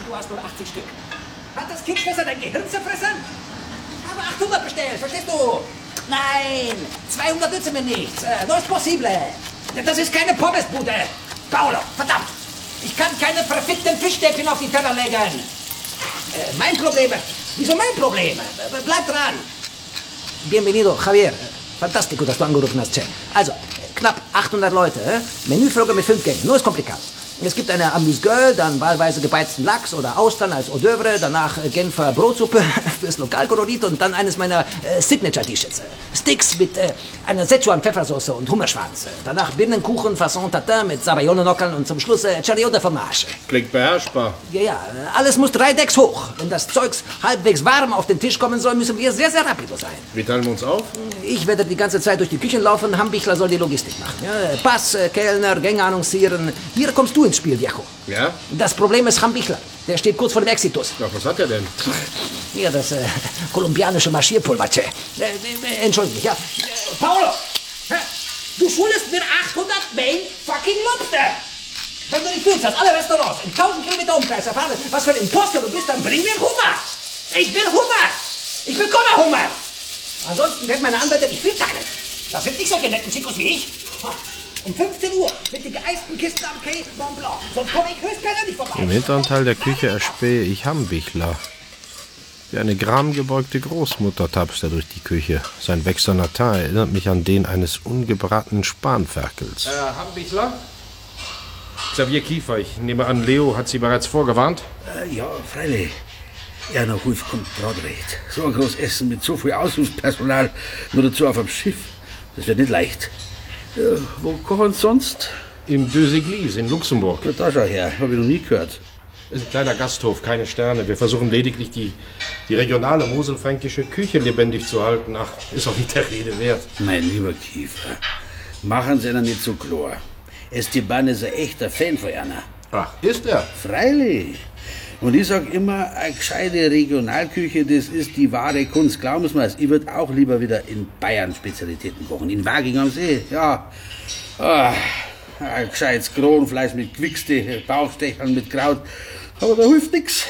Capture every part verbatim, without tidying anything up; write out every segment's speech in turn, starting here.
du hast nur achtzig Stück. Hat das Kindfresser dein Gehirn zerfressen? Aber achthundert bestellt, verstehst du? Nein, zweihundert nützen mir nichts. Äh, no es possible. Das ist keine Pommesbude. Paolo, verdammt. Ich kann keine verfickten Fischstäbchen auf die Teller legen. Äh, mein Problem. Wieso mein Problem? Äh, bleib dran. Bienvenido, Javier. Fantastico, dass du angerufen hast, Che. Also, knapp achthundert Leute. Äh? Menüfrage mit fünf Gängen. No es komplikat. Es gibt eine Amuse-Gueule, dann wahlweise gebeizten Lachs oder Austern als Hors d'oeuvre, danach äh, Genfer Brotsuppe fürs Lokalkolorit und dann eines meiner äh, Signature-Dishes. Äh, Sticks mit äh, einer Szechuan-Pfeffersauce und Hummerschwanz. Äh, danach Birnenkuchen façon tatin mit Sabayone-Nockern und zum Schluss äh, Chariot de Fromage. Klingt beherrschbar. Ja, ja, äh, alles muss drei Decks hoch. Wenn das Zeugs halbwegs warm auf den Tisch kommen soll, müssen wir sehr, sehr rapido sein. Wie teilen wir uns auf? Ich werde die ganze Zeit durch die Küchen laufen, Hambichler soll die Logistik machen. Ja, Pass, äh, Kellner, Gänge annoncieren. Hier kommst du ins Spiel, Viejo. Ja? Das Problem ist Hambichler. Der steht kurz vor dem Exitus. Ja, was hat er denn? Ja, das äh, kolumbianische Marschierpulver. Äh, äh, Entschuldigung, ja. Äh, Paolo! Hä? Du schuldest mir achthundert Main fucking Lobster! Wenn du nicht willst, dass alle Restaurants in tausend Kilometer Umkreis erfahren, was für ein Imposter du bist, dann bring mir Hummer! Ich will Hummer! Ich bekomme Hummer! Ansonsten werden meine Anwälte dich viel teilen. Das sind nicht solche netten Chicos wie ich. Um fünfzehn Uhr mit den geeisten Kisten am Quai Mont Blanc. Sonst komme ich höchstpersönlich vorbei. Im hinteren Teil der Küche erspähe ich Hambichler. Wie eine gramgebeugte Großmutter tapst er durch die Küche. Sein wächserner Teint erinnert mich an den eines ungebratenen Spanferkels. Äh, Hambichler? Xavier Kiefer, ich nehme an, Leo hat Sie bereits vorgewarnt? Äh, ja, freilich. Ja, noch Ruf kommt gerade recht. So ein großes Essen mit so viel Aushilfspersonal, nur dazu auf dem Schiff. Das wird nicht leicht. Ja, wo kochen Sie sonst? Im Deux Églises in Luxemburg. Ja, da schau her, habe ich noch nie gehört. Ist ein kleiner Gasthof, keine Sterne. Wir versuchen lediglich die, die regionale moselfränkische Küche lebendig zu halten. Ach, ist auch nicht der Rede wert. Mein lieber Kiefer, machen Sie einer nicht so klar. Esteban ist ein echter Fan von einer. Ach, ist er? Freilich. Und ich sag immer, eine gescheite Regionalküche, das ist die wahre Kunst. Glauben Sie mir, ich würde auch lieber wieder in Bayern Spezialitäten kochen. In Waging am See, ja. Ah, ein gescheites Kronfleisch mit Quickste, Bauchstecheln mit Kraut. Aber da hilft nix.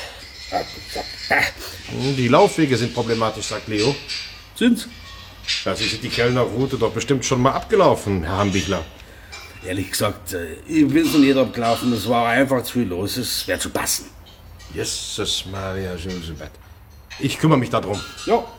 Die Laufwege sind problematisch, sagt Leo. Sind's? Ja, Sie sind die Kellnerroute doch bestimmt schon mal abgelaufen, Herr Hambichler. Ehrlich gesagt, ich bin's noch nicht abgelaufen. Es war einfach zu viel los. Es wäre zu passen. Jesus Maria Josephat. Ich kümmere mich darum. Ja.